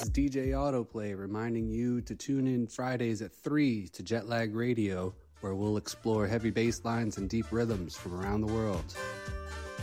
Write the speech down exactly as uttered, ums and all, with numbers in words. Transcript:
D J Autoplay reminding you to tune in Fridays at three to Jetlag Radio, where we'll explore heavy bass lines and deep rhythms from around the world.